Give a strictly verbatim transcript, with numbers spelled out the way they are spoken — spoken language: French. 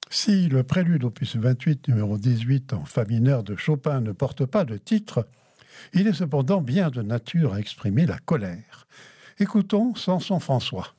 Si le prélude opus vingt-huit, numéro dix-huit, en fa mineur de Chopin ne porte pas de titre, il est cependant bien de nature à exprimer la colère. Écoutons Samson François.